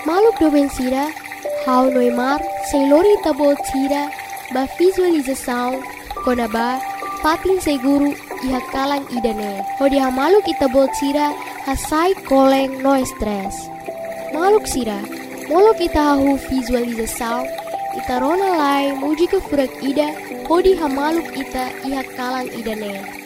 Maluk domen sira, hau noimar, seilori tabol sira, ba visualização, konaba, patin seguru, iha kalang idane. Hodi ha maluk itabol sira, hasai koleng no stress. Maluk sira, molok ita hahu visualização, ita rona lai muji ke furak ida, hodi ha maluk ita iha kalang idane.